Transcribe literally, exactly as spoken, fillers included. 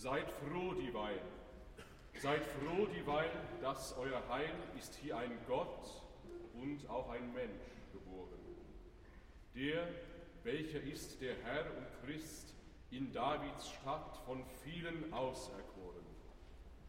Seid froh dieweil, seid froh dieweil, dass euer Heil ist hier ein Gott und auch ein Mensch geboren. Der, welcher ist der Herr und Christ in Davids Stadt von vielen auserkoren.